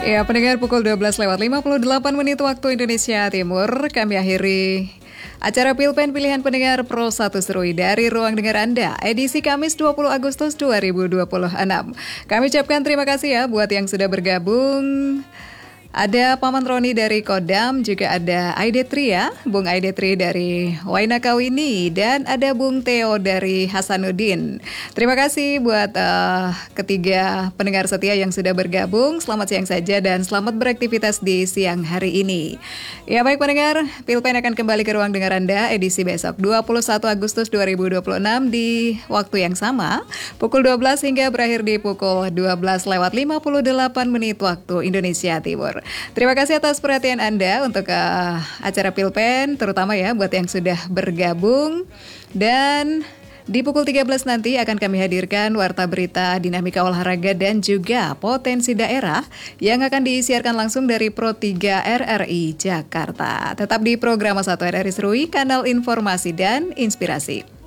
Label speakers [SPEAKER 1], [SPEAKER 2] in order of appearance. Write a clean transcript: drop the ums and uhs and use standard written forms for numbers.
[SPEAKER 1] Ya, pendengar pukul 12:58 waktu Indonesia Timur, kami akhiri acara Pilpen Pilihan Pendengar Pro 1 Serui dari Ruang Dengar Anda, edisi Kamis 20 Agustus 2026. Kami ucapkan terima kasih ya buat yang sudah bergabung. Ada Paman Roni dari Kodam, juga ada Aide Tri ya, Bung Aide Tri dari Waina Kawini, dan ada Bung Theo dari Hasanuddin. Terima kasih buat ketiga pendengar setia yang sudah bergabung. Selamat siang saja dan selamat beraktivitas di siang hari ini. Ya baik pendengar, Pilpen akan kembali ke Ruang Dengar Anda edisi besok 21 Agustus 2026 di waktu yang sama, pukul 12 hingga berakhir di pukul 12:58 waktu Indonesia Timur. Terima kasih atas perhatian Anda untuk acara Pilpen, terutama ya buat yang sudah bergabung. Dan di pukul 13 nanti akan kami hadirkan warta berita, dinamika olahraga, dan juga potensi daerah yang akan disiarkan langsung dari Pro 3 RRI Jakarta. Tetap di program 1 RRI Serui, kanal informasi dan inspirasi.